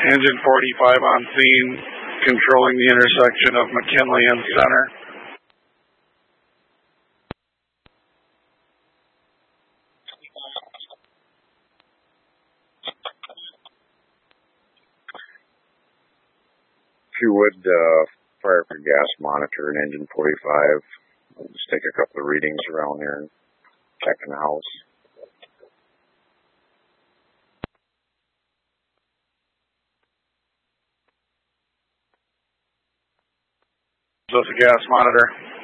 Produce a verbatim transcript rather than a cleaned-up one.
Engine forty-five on scene, controlling the intersection of McKinley and Center. If you would, uh, fire for gas monitor and engine forty-five. I'll just take a couple of readings around there and check in the house. So it's a gas monitor.